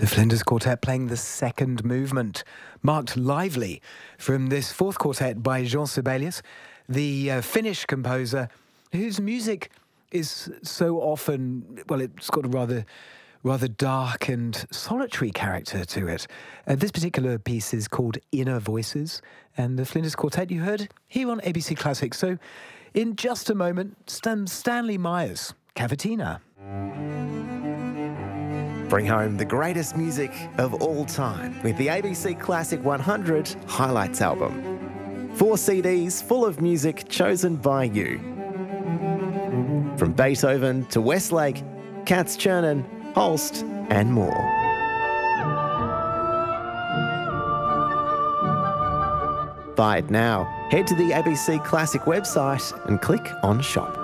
The Flinders Quartet playing the second movement, marked lively from this fourth quartet by Jean Sibelius, the Finnish composer whose music is so often, well, it's got a rather dark and solitary character to it. This particular piece is called Inner Voices, and the Flinders Quartet you heard here on ABC Classics. So in just a moment, Stanley Myers, Cavatina. Bring home the greatest music of all time with the ABC Classic 100 Highlights album. 4 CDs full of music chosen by you. From Beethoven to Westlake, Katz Chernin, Holst and more. Buy it now. Head to the ABC Classic website and click on Shop.